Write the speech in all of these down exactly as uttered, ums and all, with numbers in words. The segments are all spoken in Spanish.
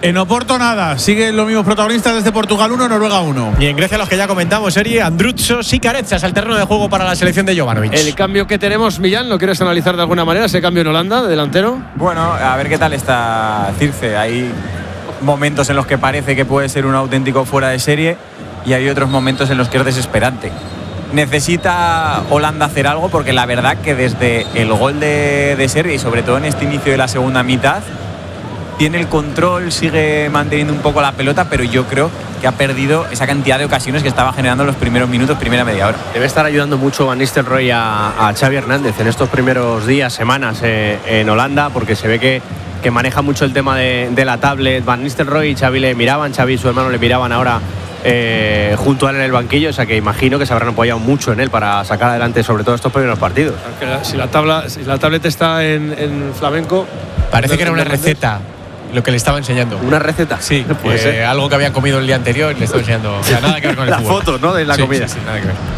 En Oporto nada, siguen los mismos protagonistas desde Portugal uno, Noruega uno. Y en Grecia los que ya comentamos, Eri, Andrutsos y Carezas al terreno de juego para la selección de Jovanovic. El cambio que tenemos, Millán, ¿lo quieres analizar de alguna manera, ese cambio en Holanda, de delantero? Bueno, a ver qué tal está Circe. Hay momentos en los que parece que puede ser un auténtico fuera de serie y hay otros momentos en los que es desesperante. Necesita Holanda hacer algo porque la verdad que desde el gol de, de Serbia y sobre todo en este inicio de la segunda mitad tiene el control, sigue manteniendo un poco la pelota, pero yo creo que ha perdido esa cantidad de ocasiones que estaba generando en los primeros minutos, primera media hora. Debe estar ayudando mucho Van Nistelrooy a, a Xavi Hernández en estos primeros días, semanas eh, en Holanda, porque se ve que, que maneja mucho el tema de, de la tablet. Van Nistelrooy y Xavi le miraban, Xavi y su hermano le miraban ahora eh, junto a él en el banquillo, o sea que imagino que se habrán apoyado mucho en él para sacar adelante sobre todo estos primeros partidos. Si la, tabla, si la tablet está en, en flamenco… Parece que era una receta lo que le estaba enseñando. ¿Una receta? Sí, pues eh, algo que había comido el día anterior y le estaba enseñando. O sea, nada que ver con el Las fútbol. fotos, ¿no? De la sí, comida. Sí, sí, nada que ver.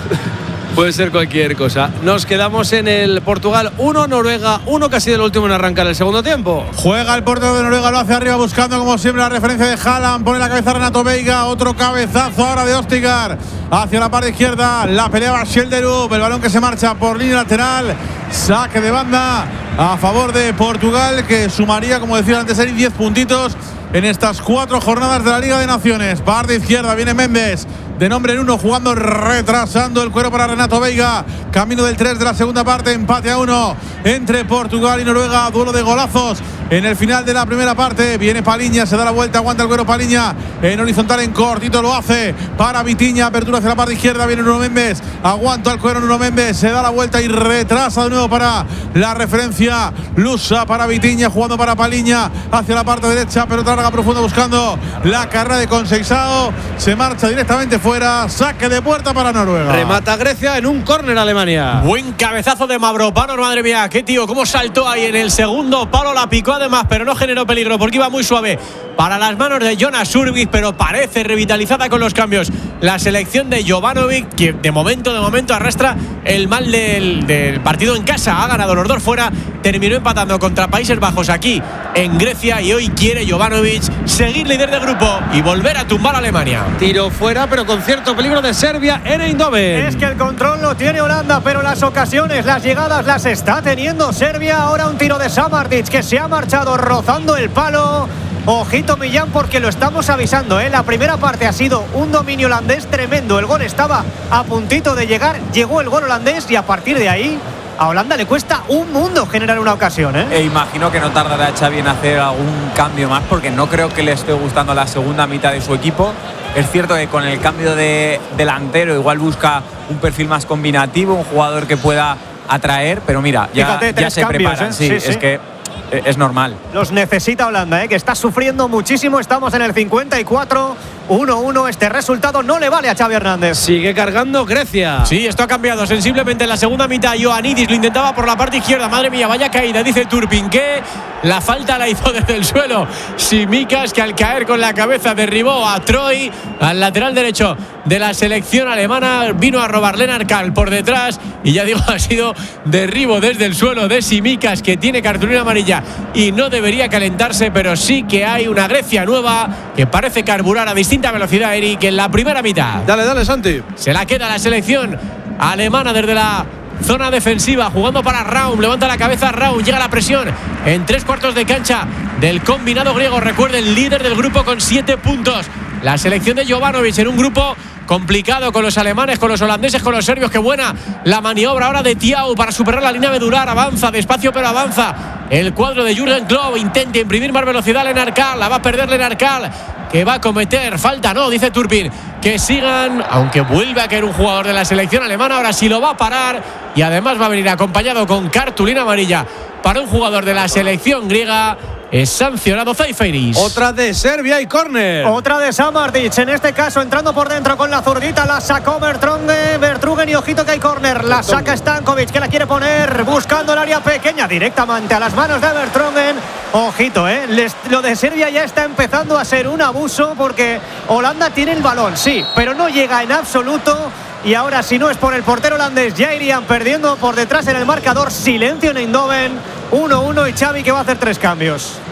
Puede ser cualquier cosa. Nos quedamos en el Portugal uno, Noruega uno, que ha sido el último en arrancar el segundo tiempo. Juega el portero de Noruega, lo hace arriba buscando como siempre la referencia de Haaland. Pone la cabeza Renato Veiga, otro cabezazo ahora de Ostigar hacia la parte izquierda. La peleaba Schelderup, el balón que se marcha por línea lateral. Saque de banda a favor de Portugal, que sumaría, como decía antes, diez puntitos en estas cuatro jornadas de la Liga de Naciones. Parte izquierda viene Méndez, de nombre en uno, jugando, retrasando el cuero para Renato Veiga. Camino del tres de la segunda parte, empate a uno entre Portugal y Noruega. Duelo de golazos en el final de la primera parte. Viene Paliña, se da la vuelta, aguanta el cuero Paliña en horizontal, en cortito lo hace para Vitinha. Apertura hacia la parte izquierda, viene Nuno Méndez, aguanta el cuero Nuno Méndez, se da la vuelta y retrasa de nuevo para la referencia lusa para Vitinha, jugando para Paliña hacia la parte derecha, pero larga profunda buscando la carrera de Conseixao. Se marcha directamente fuera, saque de puerta para Noruega. Remata Grecia en un córner Alemania. Buen cabezazo de Mavropanos, madre mía, qué tío, cómo saltó ahí en el segundo palo, la picó además, pero no generó peligro porque iba muy suave para las manos de Jonas Urbich, pero parece revitalizada con los cambios la selección de Jovanovic, que de momento, de momento arrastra el mal del, del partido en casa. Ha ganado los dos fuera, terminó empatando contra Países Bajos aquí en Grecia y hoy quiere Jovanovic seguir líder de grupo y volver a tumbar a Alemania. Tiro fuera, pero con cierto peligro de Serbia en Eindhoven. Es que el control lo tiene Holanda, pero las ocasiones, las llegadas las está teniendo Serbia. Ahora un tiro de Samardžić que se ha marchado rozando el palo. Ojito Millán, porque lo estamos avisando, ¿eh? La primera parte ha sido un dominio holandés tremendo. El gol estaba a puntito de llegar, llegó el gol holandés y a partir de ahí a Holanda le cuesta un mundo generar una ocasión, ¿eh? E imagino que no tardará Xavi en hacer algún cambio más, porque no creo que le esté gustando la segunda mitad de su equipo. Es cierto que con el cambio de delantero igual busca un perfil más combinativo, un jugador que pueda atraer, pero mira, ya, Fíjate, ya se cambios, preparan. ¿eh? Sí, Sí, es sí. que es normal. Los necesita Holanda, ¿eh? Que está sufriendo muchísimo. Estamos en el cincuenta y cuatro, uno uno. Este resultado no le vale a Xavi Hernández. Sigue cargando Grecia. Sí, esto ha cambiado sensiblemente en la segunda mitad. Ioannidis lo intentaba por la parte izquierda. Madre mía, vaya caída, dice Turpin, que la falta la hizo desde el suelo Tsimikas, que al caer con la cabeza derribó a Troy, al lateral derecho de la selección alemana. Vino a robar Lennart Kahl por detrás y ya digo, ha sido derribo desde el suelo de Tsimikas, que tiene cartulina amarilla y no debería calentarse, pero sí que hay una Grecia nueva que parece carburar a distinta velocidad, Eric, en la primera mitad. Dale, dale, Santi. Se la queda la selección alemana desde la zona defensiva, jugando para Raum. Levanta la cabeza Raum, llega la presión en tres cuartos de cancha del combinado griego. Recuerden, líder del grupo con siete puntos. La selección de Jovanovic en un grupo complicado con los alemanes, con los holandeses, con los serbios. Qué buena la maniobra ahora de Thiago para superar la línea medular. Avanza, despacio pero avanza el cuadro de Jürgen Klopp. Intenta imprimir más velocidad a Lennart Kahl. La va a perder Lennart Kahl, que va a cometer falta. No, dice Turpin, que sigan, aunque vuelve a caer un jugador de la selección alemana. Ahora sí lo va a parar y además va a venir acompañado con cartulina amarilla para un jugador de la selección griega. Es sancionado Zaiferis. Otra de Serbia y córner. Otra de Samardžić, en este caso entrando por dentro con la zurdita. La sacó Vertonghen, Vertonghen y ojito que hay córner. La saca Stankovic, que la quiere poner buscando el área pequeña directamente a las manos de Vertonghen. Ojito, ¿eh? Les, lo de Serbia ya está empezando a ser un abuso, porque Holanda tiene el balón, sí, pero no llega en absoluto. Y ahora, si no es por el portero holandés, ya irían perdiendo por detrás en el marcador. Silencio en Eindhoven, uno uno, y Xavi que va a hacer tres cambios.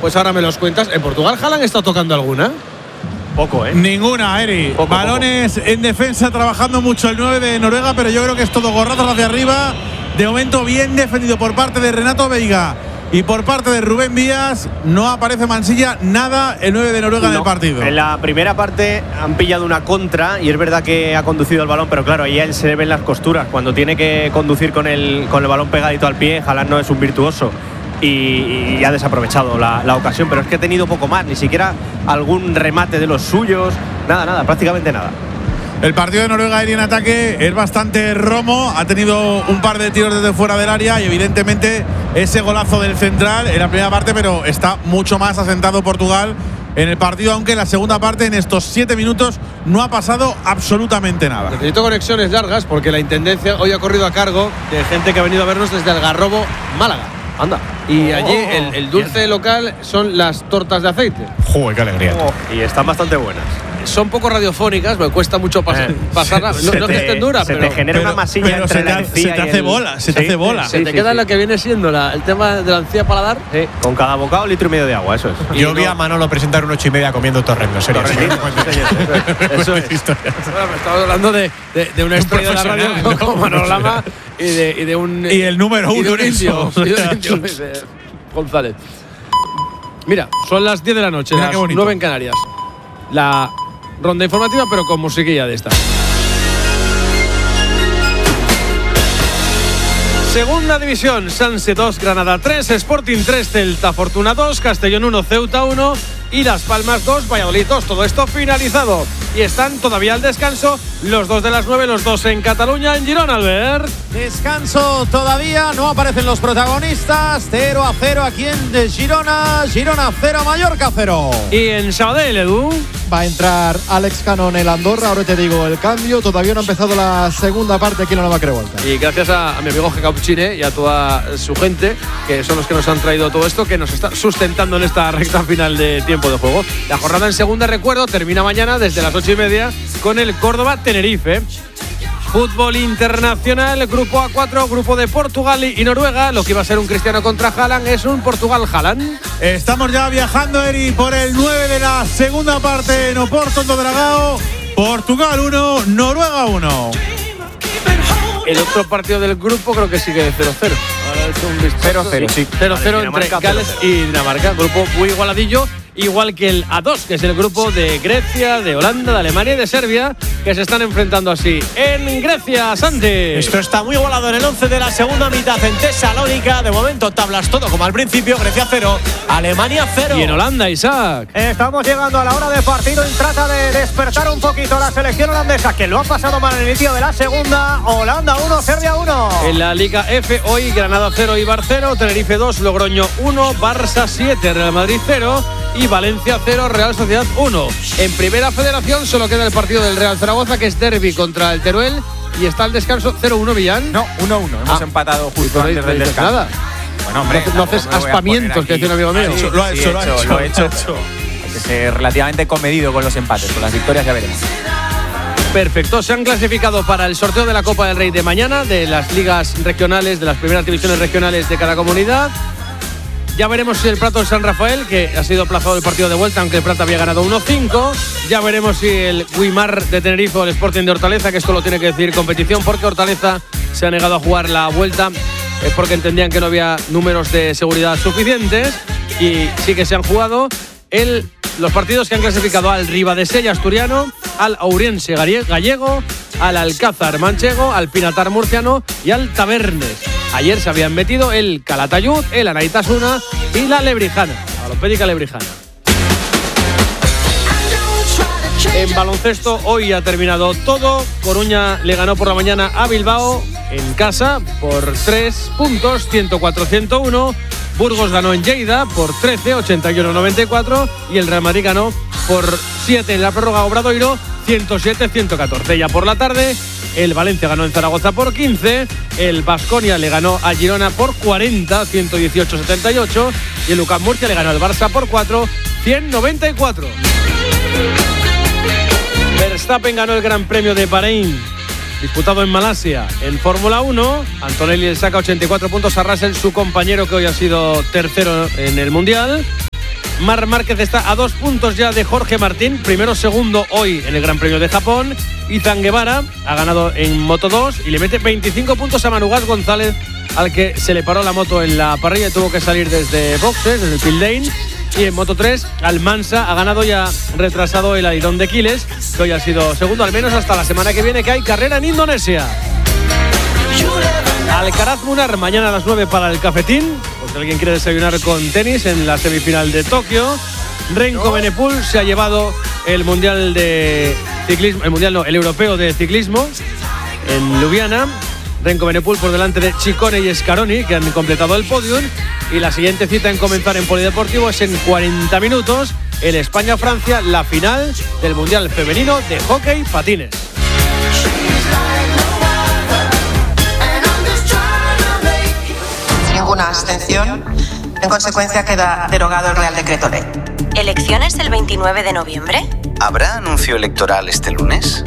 Pues ahora me los cuentas. ¿En Portugal Haaland está tocando alguna? Poco, ¿eh? Ninguna, Eri. Poco, Balones poco. en defensa, trabajando mucho el nueve de Noruega, pero yo creo que es todo gorrazos hacia arriba. De momento bien defendido por parte de Renato Veiga y por parte de Rubén Díaz. No aparece Mansilla, nada el nueve de Noruega no, en el partido. En la primera parte han pillado una contra y es verdad que ha conducido el balón, pero claro, ahí a él se le ven las costuras. Cuando tiene que conducir con el, con el balón pegadito al pie, Haaland no es un virtuoso. Y, y ha desaprovechado la, la ocasión, pero es que ha tenido poco más, ni siquiera algún remate de los suyos, nada, nada, prácticamente nada. El partido de Noruega en ataque es bastante romo, ha tenido un par de tiros desde fuera del área y evidentemente ese golazo del central en la primera parte, pero está mucho más asentado Portugal en el partido, aunque en la segunda parte, en estos siete minutos, no ha pasado absolutamente nada. Necesito conexiones largas porque la intendencia hoy ha corrido a cargo de gente que ha venido a vernos desde Algarrobo, Málaga. Anda. Y allí el, el dulce local son las tortas de aceite. Joder, qué alegría. Oh, y están bastante buenas. Son poco radiofónicas, me cuesta mucho pas eh, pasarlas. No, no es que estén duras, se pero te genera pero, una masilla pero entre se te, la ha, encía se te y hace el, bola, se te sí, hace bola. se sí, te sí, queda sí. la que viene siendo la, el tema de la encía paladar. Sí, con cada bocado litro y medio de agua, eso es. Yo Y vi no- a Manolo presentar un ocho y media comiendo torrendo, serio. Torrentino, sí, señor, eso es. Eso es. Bueno, pues estamos hablando de, de, de una estrella de la radio profesional, como ¿no? Manolo Lama y de, y de un Y el número y de uno un en indio, eso. y de un indio, de González. Mira, son las diez de la noche, Mira las qué bonito. nueve en Canarias. La ronda informativa, pero con musiquilla de esta. Segunda división, Sanse dos, Granada tres, Sporting tres, Celta Fortuna dos, Castellón uno, Ceuta uno y Las Palmas dos, Valladolid dos. Todo esto finalizado. Y están todavía al descanso los dos de las nueve, los dos en Cataluña, en Girona, Albert. Descanso todavía, no aparecen los protagonistas. cero a cero aquí en Girona. Girona cero, Mallorca cero. Y en Sabadell, Edu. Va a entrar Alex Cano en el Andorra. Ahora te digo el cambio. Todavía no ha empezado la segunda parte aquí en la Nueva Crevolta. Y gracias a, a mi amigo Jacauchine y a toda su gente, que son los que nos han traído todo esto, que nos está sustentando en esta recta final de tiempo de juego. La jornada en segunda, recuerdo, termina mañana desde las ocho y media con el Córdoba-Tenerife. Fútbol internacional, grupo A cuatro, grupo de Portugal y Noruega. Lo que iba a ser un Cristiano contra Haaland es un Portugal-Haaland. Estamos ya viajando, Eri, por el nueve de la segunda parte en Oporto, en Dragao. Portugal uno, Noruega uno. El otro partido del grupo creo que sigue cero cero. Ahora he hecho un vistazo. cero cero, sí. cero cero Vale, entre Dinamarca, Gales cero cero. y Dinamarca. Grupo muy igualadillo, igual que el A dos, que es el grupo de Grecia, de Holanda, de Alemania y de Serbia, que se están enfrentando así. En Grecia, Santi. Esto está muy igualado en el once de la segunda mitad en Tesalónica. De momento tablas todo como al principio. Grecia cero, Alemania cero. Y en Holanda, Isaac. Estamos llegando a la hora de partido y trata de despertar un poquito la selección holandesa, que lo ha pasado mal en el inicio de la segunda. Holanda uno, Serbia uno. En la Liga F, hoy Granada cero, Eibar cero, Tenerife dos, Logroño uno, Barça siete, Real Madrid cero y Valencia cero, Real Sociedad uno. En Primera Federación solo queda el partido del Real Zaragoza, que es derbi contra el Teruel, y está el descanso cero uno, Villán. No, uno uno. Hemos Ah. empatado Y justo no antes del dices descanso. nada. Bueno, hombre, No haces tampoco me voy a aspamientos, poner que decía un amigo mío. aquí. Lo ha Sí, hecho, lo ha hecho, lo he hecho. lo ha hecho. Hay que ser relativamente comedido con los empates, con las victorias ya veremos. Perfecto, se han clasificado para el sorteo de la Copa del Rey de mañana, de las ligas regionales, de las primeras divisiones regionales de cada comunidad. Ya veremos si el Prato de San Rafael, que ha sido aplazado el partido de vuelta, aunque el Prato había ganado uno cinco. Ya veremos si el Guimar de Tenerife o el Sporting de Hortaleza, que esto lo tiene que decir competición, porque Hortaleza se ha negado a jugar la vuelta, es porque entendían que no había números de seguridad suficientes, y sí que se han jugado el, los partidos que han clasificado al Ribadesella asturiano, al Ourense gallego, al Alcázar manchego, al Pinatar murciano y al Tabernes. Ayer se habían metido el Calatayud, el Anaitasuna y la Lebrijana, la Balonpédica Lebrijana. En baloncesto hoy ha terminado todo. Coruña le ganó por la mañana a Bilbao en casa por tres puntos, ciento cuatro a ciento uno. Burgos ganó en Lleida por trece, ochenta y uno a noventa y cuatro. Y el Real Madrid ganó por siete en la prórroga Obradoiro, ciento siete a ciento catorce. Ya por la tarde, el Valencia ganó en Zaragoza por quince. El Baskonia le ganó a Girona por cuarenta, ciento dieciocho a setenta y ocho. Y el UCAM Murcia le ganó al Barça por cuatro, ciento noventa y cuatro. Verstappen ganó el Gran Premio de Bahrein, disputado en Malasia, en Fórmula uno. Antonelli le saca ochenta y cuatro puntos a Russell, su compañero, que hoy ha sido tercero en el Mundial. Marc Márquez está a dos puntos ya de Jorge Martín, primero segundo hoy en el Gran Premio de Japón. Izan Guevara ha ganado en Moto dos y le mete veinticinco puntos a Manu Gas González, al que se le paró la moto en la parrilla y tuvo que salir desde boxes, desde el pit lane. Y en Moto tres, Almansa ha ganado y ha retrasado el alirón de Quiles, que hoy ha sido segundo, al menos hasta la semana que viene, que hay carrera en Indonesia. Alcaraz Munar mañana a las nueve para el cafetín, por si alguien quiere desayunar con tenis en la semifinal de Tokio. Renko Benepul se ha llevado el mundial de ciclismo, el mundial no, el europeo de ciclismo en Ljubljana. Renko Benepul por delante de Ciccone y Scaroni, que han completado el podium. Y la siguiente cita en comenzar en Polideportivo es en cuarenta minutos, el España-Francia, la final del mundial femenino de hockey patines. Ninguna abstención. En consecuencia, queda derogado el Real Decreto Ley. ¿Elecciones el veintinueve de noviembre? ¿Habrá anuncio electoral este lunes?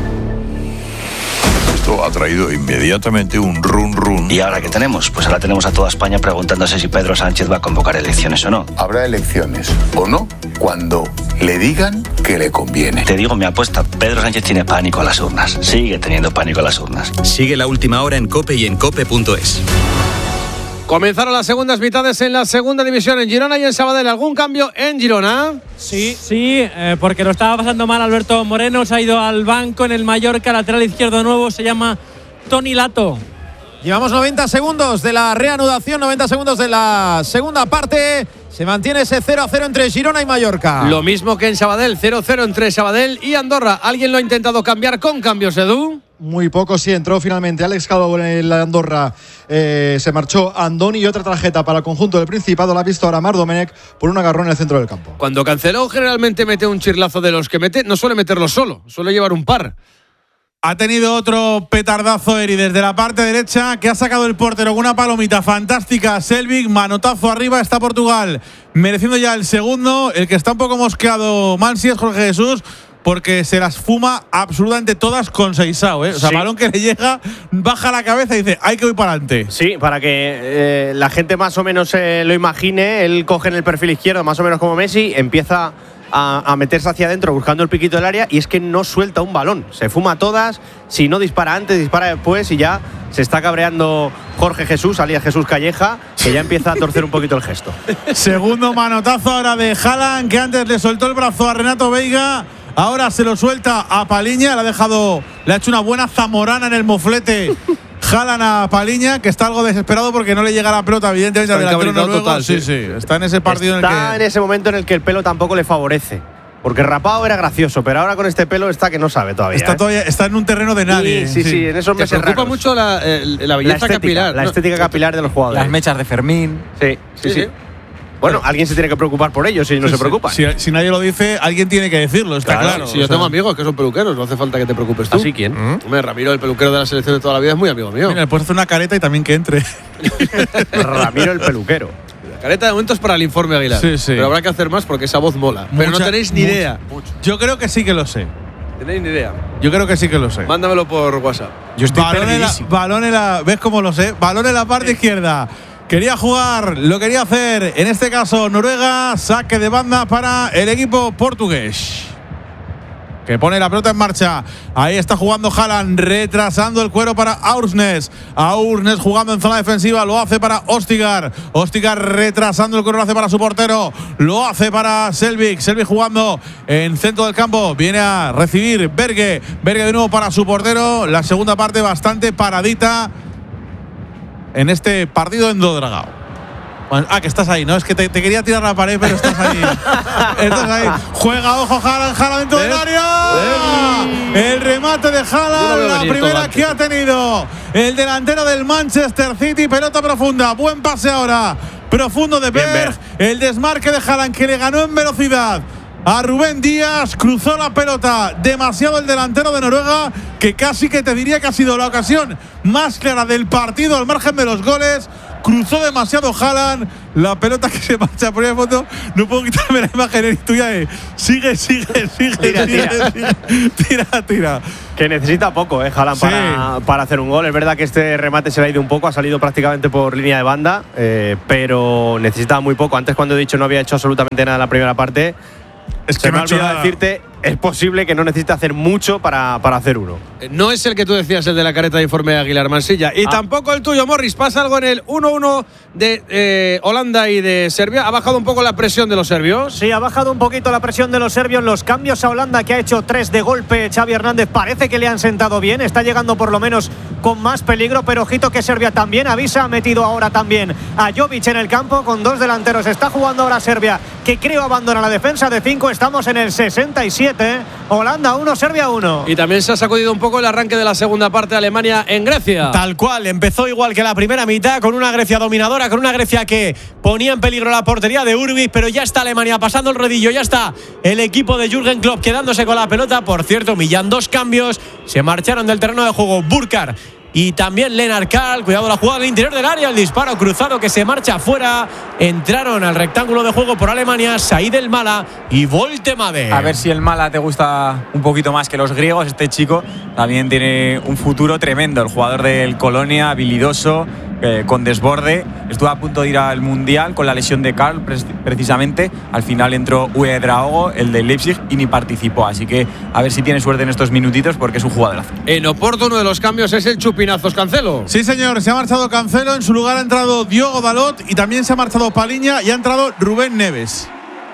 Esto ha traído inmediatamente un run run. ¿Y ahora qué tenemos? Pues ahora tenemos a toda España preguntándose si Pedro Sánchez va a convocar elecciones o no. Habrá elecciones o no cuando le digan que le conviene. Te digo mi apuesta, Pedro Sánchez tiene pánico a las urnas. Sigue teniendo pánico a las urnas. Sigue La Última Hora en COPE y en cope punto es. Comenzaron las segundas mitades en la segunda división en Girona y en Sabadell. ¿Algún cambio en Girona? Sí, sí, eh, porque lo estaba pasando mal Alberto Moreno. Se ha ido al banco en el Mallorca, lateral izquierdo nuevo, se llama Toni Lato. Llevamos noventa segundos de la reanudación, noventa segundos de la segunda parte. Se mantiene ese cero a cero entre Girona y Mallorca. Lo mismo que en Sabadell, cero cero entre Sabadell y Andorra. ¿Alguien lo ha intentado cambiar con cambios, Edu? Muy poco, sí, entró finalmente Alex Calvo en el Andorra, eh, se marchó Andoni y otra tarjeta para el conjunto del Principado, la ha visto ahora Marc Domènech por un agarrón en el centro del campo. Cuando Canceló generalmente mete un chirlazo de los que mete, no suele meterlo solo, suele llevar un par. Ha tenido otro petardazo Eri desde la parte derecha que ha sacado el portero con una palomita fantástica. Selvig, manotazo arriba, está Portugal mereciendo ya el segundo. El que está un poco mosqueado Mansi es Jorge Jesús, porque se las fuma absolutamente todas con Seixao, ¿eh? O sea, Sí. balón que le llega, baja la cabeza y dice, hay que ir para adelante. Sí, para que eh, la gente más o menos eh, lo imagine, él coge en el perfil izquierdo, más o menos como Messi, empieza a, a meterse hacia adentro buscando el piquito del área y es que no suelta un balón. Se fuma todas, si no dispara antes, dispara después y ya se está cabreando Jorge Jesús, alias Jesús Calleja, que ya empieza a torcer un poquito el gesto. Segundo manotazo ahora de Haaland, que antes le soltó el brazo a Renato Veiga. Ahora se lo suelta a Paliña, le ha dejado, le ha hecho una buena zamorana en el moflete. Haaland a Paliña, que está algo desesperado porque no le llega la pelota, evidentemente, al delantero noruego. Total, sí, sí, sí, está en ese partido está en el que… en ese momento en el que el pelo tampoco le favorece. Porque rapado era gracioso, pero ahora con este pelo está que no sabe todavía. Está, ¿eh? todavía, está en un terreno de nadie. Sí, sí, sí, en esos Te meses preocupa raros. mucho la, eh, la belleza la estética, capilar. La ¿no? estética capilar de los jugadores. Las mechas de Fermín. Sí, sí, sí. sí. Bueno, alguien se tiene que preocupar por ello si no Sí, se sí. preocupa. Si, si nadie lo dice, alguien tiene que decirlo, está Claro, claro. Si yo O sea, tengo amigos que son peluqueros, no hace falta que te preocupes tú. ¿Así quién? Hombre, Ramiro, el peluquero de la selección de toda la vida, es muy amigo mío. Mira, le puedes hacer una careta y también que entre. Ramiro el peluquero. La careta de momento es para el informe Aguilar. Sí, sí. Pero habrá que hacer más porque esa voz mola. Pero no Mucha- tenéis ni mucha- idea. Yo creo que sí que lo sé. Tenéis ni idea. Yo creo que sí que lo sé. Mándamelo por WhatsApp. Yo estoy balón, en la, perdidísimo. balón en la… ¿Ves cómo lo sé? Balón en la parte izquierda. Quería jugar, lo quería hacer. En este caso, Noruega. Saque de banda para el equipo portugués, que pone la pelota en marcha. Ahí está jugando Haaland, retrasando el cuero para Aursnes. Aursnes jugando en zona defensiva, lo hace para Ostigar. Ostigar retrasando el cuero, lo hace para su portero. Lo hace para Selvig. Selvig jugando en centro del campo. Viene a recibir Berge. Berge de nuevo para su portero. La segunda parte bastante paradita en este partido en Dodragao. Bueno, ah, que estás ahí, ¿no? Es que te, te quería tirar la pared, pero estás ahí. Estás ahí. Juega, ojo, Haaland, Haaland dentro del área. El remate de Yo lo Haaland, veo la venir primera todo antes. que ha tenido el delantero del Manchester City. Pelota profunda, buen pase ahora. Profundo de Bien, Berg. El desmarque de Haaland, que le ganó en velocidad. a Rubén Díaz, cruzó la pelota demasiado el delantero de Noruega, que casi que te diría que ha sido la ocasión más clara del partido al margen de los goles. Cruzó demasiado Haaland, la pelota que se marcha por ahí de fondo. No puedo quitarme la imagen tuya de sigue, sigue, sigue, tira, sigue, tira. sigue, tira, tira. Que necesita poco, eh, Haaland, Sí. para, para hacer un gol. Es verdad que este remate se le ha ido un poco, ha salido prácticamente por línea de banda, eh, pero necesita muy poco. Antes, cuando he dicho no había hecho absolutamente nada en la primera parte, es se que me no ha ha hecho olvidado nada. decirte, es posible que no necesite hacer mucho para, para hacer uno. No es el que tú decías, el de la careta de informe de Aguilar Mansilla. Y Ah. tampoco el tuyo, Morris. Pasa algo en el uno uno de eh, Holanda y de Serbia. ¿Ha bajado un poco la presión de los serbios? Sí, ha bajado un poquito la presión de los serbios. Los cambios a Holanda, que ha hecho tres de golpe Xavi Hernández, parece que le han sentado bien. Está llegando por lo menos con más peligro, pero ojito que Serbia también avisa. Ha metido ahora también a Jovic en el campo con dos delanteros. Está jugando ahora Serbia, que creo abandona la defensa de cinco. Estamos en el sesenta y siete. Holanda uno, Serbia uno. Y también se ha sacudido un poco el arranque de la segunda parte de Alemania en Grecia. Tal cual, empezó igual que la primera mitad, con una Grecia dominadora, con una Grecia que ponía en peligro la portería de Urbis, pero ya está Alemania pasando el rodillo, ya está el equipo de Jürgen Klopp quedándose con la pelota. Por cierto, Millán, dos cambios, se marcharon del terreno de juego Burkhardt y también Lennart Karl. Cuidado la jugada al interior del área, el disparo cruzado que se marcha afuera. Entraron al rectángulo de juego por Alemania Said El Mala y Voltemade. A ver si el Mala te gusta un poquito más que los griegos. Este chico también tiene un futuro tremendo. El jugador del Colonia, habilidoso, eh, con desborde. Estuvo a punto de ir al Mundial con la lesión de Karl, precisamente. Al final entró Uedraogo, el de Leipzig, y ni participó. Así que a ver si tiene suerte en estos minutitos, porque es un jugadorazo. En Oporto, uno de los cambios es el Chupinazos Cancelo. Sí, señor, se ha marchado Cancelo, en su lugar ha entrado Diogo Dalot y también se ha marchado Paliña y ha entrado Rubén Neves.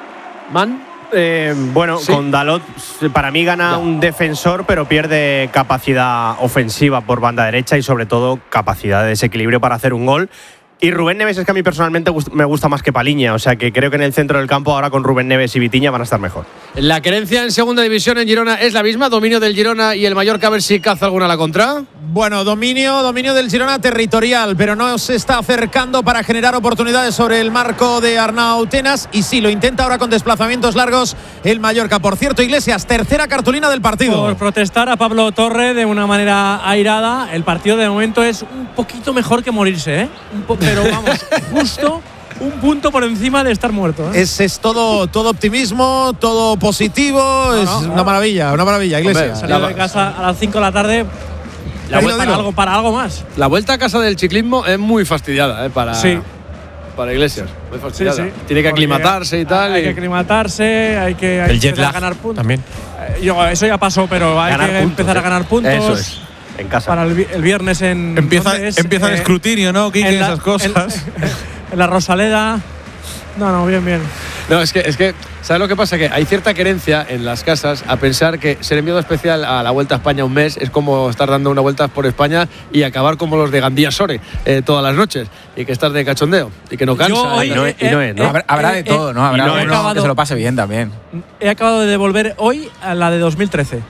Man. Eh, bueno, Sí. con Dalot para mí gana un defensor, pero pierde capacidad ofensiva por banda derecha y sobre todo capacidad de desequilibrio para hacer un gol. Y Rubén Neves es que a mí personalmente gust- me gusta más que Paliña, o sea que creo que en el centro del campo ahora con Rubén Neves y Vitiña van a estar mejor. La querencia en segunda división en Girona es la misma. Dominio del Girona y el Mallorca, a ver si caza alguna a la contra. Bueno, dominio, dominio del Girona territorial, pero no se está acercando para generar oportunidades sobre el marco de Arnau Tenas. Y sí, lo intenta ahora con desplazamientos largos el Mallorca. Por cierto, Iglesias, tercera cartulina del partido. Por protestar a Pablo Torre de una manera airada. El partido de momento es un poquito mejor que morirse, ¿eh? Un po- pero vamos, justo un punto por encima de estar muerto, ¿eh? Es, es todo, todo optimismo, todo positivo. Es no, una maravilla, una maravilla, Iglesias. Salió de casa a las cinco de la tarde. La Dilo, vuelta- para, algo, para algo más. La vuelta a casa del ciclismo es muy fastidiada, ¿eh? Para, Sí. para Iglesias. Muy fastidiada. Sí, sí. Tiene que Porque aclimatarse y tal. Hay y- que aclimatarse, hay que, hay El que jet empezar a lag ganar puntos. también. Eh, yo, eso ya pasó, pero hay Ganar que puntos, empezar ¿eh? a ganar puntos. Eso es, en casa. Para el, vi- el viernes en. Empieza, ¿dónde es? empieza el Eh, escrutinio, ¿no, Quique? en la- Esas cosas. En, en la Rosaleda. No, no, bien, bien. No, es que, es que, ¿sabes lo que pasa? Que hay cierta querencia en las casas a pensar que ser enviado especial a la Vuelta a España un mes es como estar dando una vuelta por España y acabar como los de Gandía Sore eh, todas las noches y que estás de cachondeo y que no cansa. Yo hoy- y no, eh, y no es, ¿no? eh, Habrá, habrá de eh, todo, ¿no? Habrá y no uno he que acabado- se lo pase bien también. He acabado de devolver hoy a la de dos mil trece.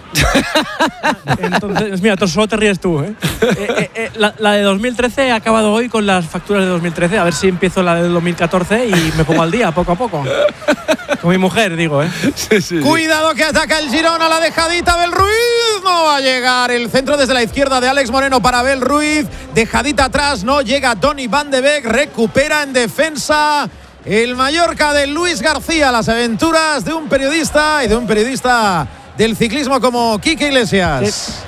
Entonces, mira, tú solo te ríes tú, ¿eh? Eh, eh, eh, la, la de dos mil trece he acabado hoy con las facturas de dos mil trece. A ver si empiezo la de dos mil catorce y me pongo al día poco a poco. Con mi mujer, digo, ¿eh? Sí, sí, sí. Cuidado que ataca el Girona, la dejadita Bel Ruiz. No va a llegar el centro desde la izquierda de Alex Moreno para Bel Ruiz. Dejadita atrás, no llega Donny Van de Beek. Recupera en defensa el Mallorca de Luis García. Las aventuras de un periodista y de un periodista del ciclismo como Quique Iglesias.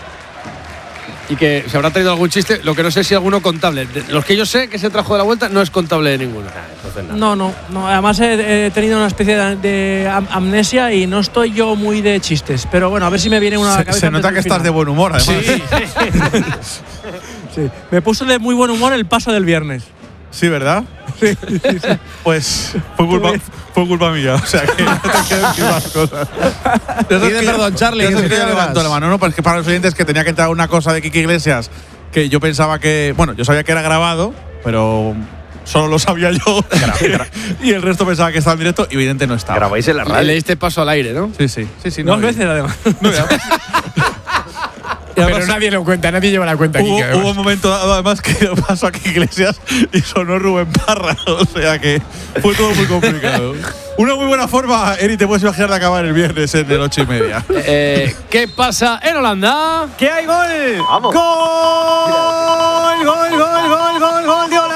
Y que se habrá traído algún chiste, lo que no sé si alguno contable. De los que yo sé que se trajo de la vuelta no es contable de ninguno. Entonces, nada. No, no, no. Además he, he tenido una especie de, de am- amnesia y no estoy yo muy de chistes. Pero bueno, a ver si me viene una a la Se, cabeza se antes nota del que estás final. de buen humor, además. Sí. Sí. Me puso de muy buen humor el paso del viernes. Sí, ¿verdad? Sí, Pues fue culpa, fue culpa mía. O sea que no te quiero decir más cosas. Pide perdón, Charlie, Yo que sé se que queda ya levantó más. la mano, ¿no? Pues que para los oyentes que tenía que entrar una cosa de Quique Iglesias que yo pensaba que. Bueno, yo sabía que era grabado, pero solo lo sabía yo. Y el resto pensaba que estaba en directo y evidente no estaba. Grabáis en la Le radio. diste paso al aire, ¿no? Sí, sí. sí, sí Dos no, veces, además. no, ya. Pero nadie lo cuenta, nadie lleva la cuenta aquí. Hubo, hubo un momento dado, además, que pasó aquí Iglesias y sonó Rubén Parra. O sea que fue todo muy complicado. Una muy buena forma, Eri, te puedes imaginar de acabar el viernes en el ocho y media. Eh, ¿Qué pasa en Holanda? ¡Que hay gol! ¡Vamos! ¡Gol! ¡Gol, gol, gol, gol, gol de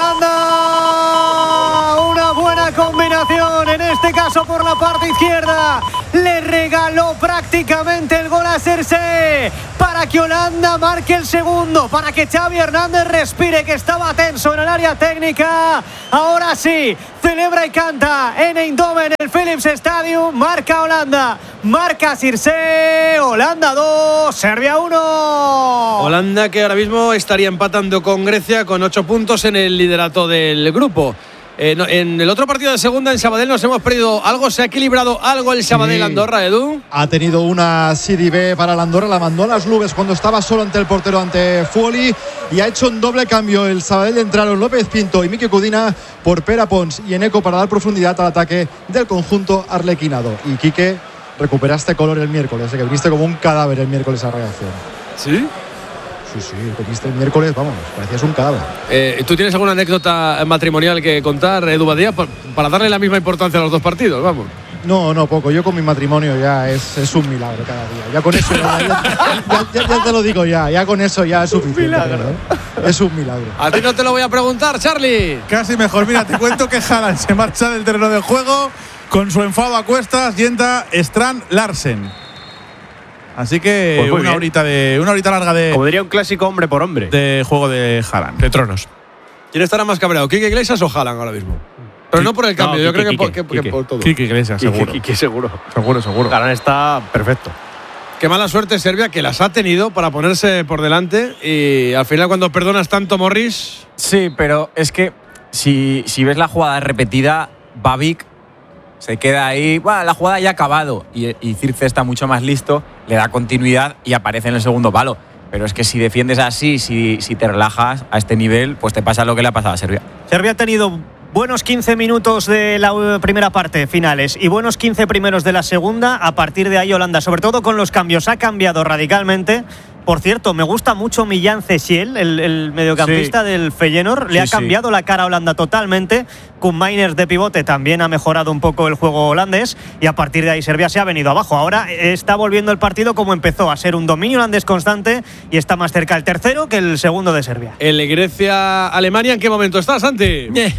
Holanda! Una buena combinación, en este caso por la parte izquierda. Le regaló prácticamente el gol a Cersei para que Holanda marque el segundo, para que Xavi Hernández respire, que estaba tenso en el área técnica. Ahora sí, celebra y canta en Eindhoven, el Philips Stadium. Marca Holanda, marca Cersei. Holanda dos, Serbia uno. Holanda, que ahora mismo estaría empatando con Grecia con ocho puntos en el liderato del grupo. Eh, no, en el otro partido de segunda, en Sabadell, nos hemos perdido algo. ¿Se ha equilibrado algo el Sabadell-Andorra, sí. Edu? Ha tenido una Siri B para el Andorra, la mandó a las nubes cuando estaba solo ante el portero, ante Fuoli, y ha hecho un doble cambio. El Sabadell entraron López Pinto y Miki Cudina por Pera Pons y Eneco para dar profundidad al ataque del conjunto arlequinado. Y Quique, recuperaste color el miércoles, que viniste como un cadáver el miércoles a reacción. ¿Sí? Sí, sí, viniste el miércoles, vamos, parecías un cadáver. Eh, ¿Tú tienes alguna anécdota matrimonial que contar, Edu Badía, para darle la misma importancia a los dos partidos? Vamos. No, no, poco. Yo con mi matrimonio ya es, es un milagro cada día. Ya con eso, ya, ya, ya, ya, ya te lo digo ya. Ya con eso ya es suficiente. Un milagro. ¿Eh? Es un milagro. A ti no te lo voy a preguntar, Charlie. Casi mejor. Mira, te cuento que Haaland se marcha del terreno de juego con su enfado a cuestas y entra Strand Larsen. Así que pues una horita de una horita larga de. Como diría un clásico, hombre por hombre. De juego de Haaland. De tronos. ¿Quién estará más cabreado, Quique Iglesias o Haaland ahora mismo? Pero no por el cambio, no, yo Quique, creo que, Quique, por, que, Quique. que por todo. Quique Iglesias, Quique, seguro. Quique, seguro. Seguro, seguro. Haaland está perfecto. Qué mala suerte Serbia, que las ha tenido para ponerse por delante, y al final cuando perdonas tanto, Morris. Sí, pero es que si, si ves la jugada repetida, Babic se queda ahí, bueno, la jugada ya ha acabado, y, y Circe está mucho más listo, le da continuidad y aparece en el segundo palo. Pero es que si defiendes así, si, si te relajas a este nivel, pues te pasa lo que le ha pasado a Serbia. Serbia ha tenido buenos quince minutos de la primera parte, finales, y buenos quince primeros de la segunda. A partir de ahí Holanda, sobre todo con los cambios, ha cambiado radicalmente. Por cierto, me gusta mucho Millán Cesiel, el, el mediocampista sí. del Feyenoord. Le sí, ha cambiado sí. la cara a Holanda totalmente. Con Miners de pivote también ha mejorado un poco el juego holandés. Y a partir de ahí Serbia se ha venido abajo. Ahora está volviendo el partido como empezó, a ser un dominio holandés constante. Y está más cerca el tercero que el segundo de Serbia. El Grecia-Alemania, ¿en qué momento está, Santi? Eh.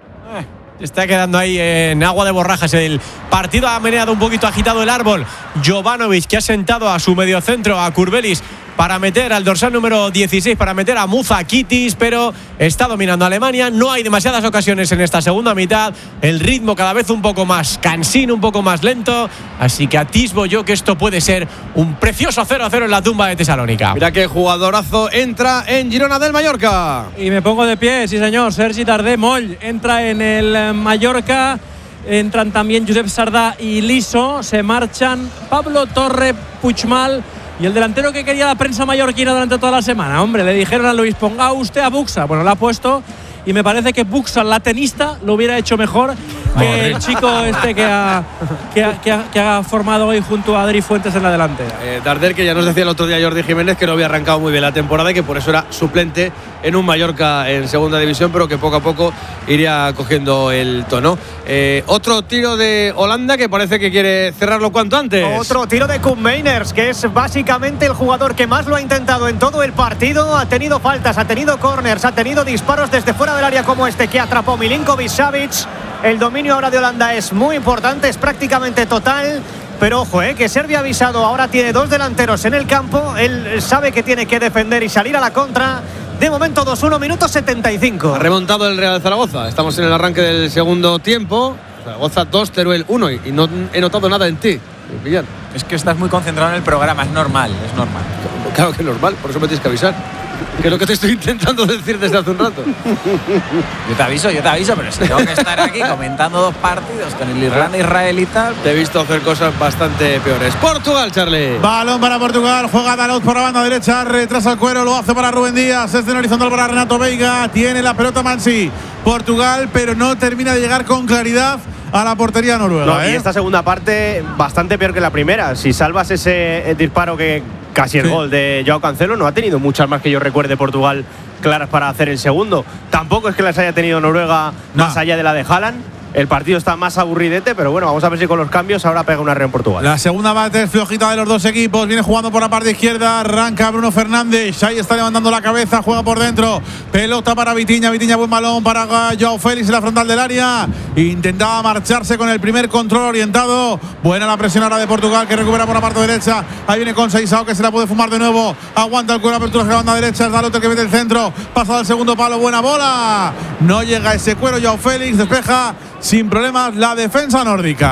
Está quedando ahí en agua de borrajas. El partido ha meneado un poquito agitado el árbol. Jovanovic, que ha sentado a su mediocentro, a Kurbelis, para meter al dorsal número dieciséis, para meter a Muzakitis, pero está dominando Alemania. No hay demasiadas ocasiones en esta segunda mitad. El ritmo cada vez un poco más cansino, un poco más lento. Así que atisbo yo que esto puede ser un precioso cero a cero en la tumba de Tesalónica. Mira qué jugadorazo entra en Girona del Mallorca. Y me pongo de pie, sí señor. Sergi Darder Moll entra en el Mallorca. Entran también Josep Sardá y Liso. Se marchan Pablo Torre, Puigmal y el delantero que quería la prensa mallorquina durante toda la semana. Hombre, le dijeron a Luis, ponga usted a Buxa. Bueno, la ha puesto y me parece que Buxa, la tenista, lo hubiera hecho mejor que el chico este que ha, que, ha, que, ha, que ha formado hoy junto a Adri Fuentes en la delantera. Eh, Darder, que ya nos decía el otro día Jordi Jiménez que no había arrancado muy bien la temporada y que por eso era suplente en un Mallorca en segunda división, pero que poco a poco iría cogiendo el tono. Eh, otro tiro de Holanda que parece que quiere cerrarlo cuanto antes. Otro tiro de Koen Meiners, que es básicamente el jugador que más lo ha intentado en todo el partido. Ha tenido faltas, ha tenido corners, ha tenido disparos desde fuera del área como este que atrapó Milinkovic Savic. El dominio ahora de Holanda es muy importante, es prácticamente total. Pero ojo, eh, que Serbia ha avisado, ahora tiene dos delanteros en el campo. Él sabe que tiene que defender y salir a la contra. De momento dos uno, minuto setenta y cinco. Ha remontado el Real Zaragoza. Estamos en el arranque del segundo tiempo. Zaragoza dos, Teruel uno. Y no he notado nada en ti, Millán. Es que estás muy concentrado en el programa, es normal, es normal. Claro que es normal, por eso me tienes que avisar. Que es lo que te estoy intentando decir desde hace un rato. Yo te aviso, yo te aviso, pero si tengo que estar aquí comentando dos partidos con el Irlanda-Israel y tal. Te he visto hacer cosas bastante peores. Portugal, Charlie. Balón para Portugal, juega Dalot por la banda derecha, retrasa el cuero, lo hace para Rubén Díaz, es en horizontal para Renato Veiga, tiene la pelota Mansi. Portugal, pero no termina de llegar con claridad a la portería noruega. No, ¿eh? Y esta segunda parte bastante peor que la primera. Si salvas ese disparo que casi el Sí. gol de Joao Cancelo. No ha tenido muchas más que yo recuerde Portugal claras para hacer el segundo. Tampoco es que las haya tenido Noruega No. más allá de la de Haaland. El partido está más aburridete, pero bueno, vamos a ver si con los cambios ahora pega una red en Portugal. La segunda parte es flojita de los dos equipos. Viene jugando por la parte izquierda. Arranca Bruno Fernández. Ahí está levantando la cabeza. Juega por dentro. Pelota para Vitinha. Vitinha, buen balón para Joao Félix en la frontal del área. Intentaba marcharse con el primer control orientado. Buena la presión ahora de Portugal, que recupera por la parte derecha. Ahí viene con Seisao, que se la puede fumar de nuevo. Aguanta el cuero, apertura de la banda derecha. Es Dalot el que mete el centro. Pasado al segundo palo. Buena bola. No llega ese cuero. Joao Félix despeja sin problemas la defensa nórdica.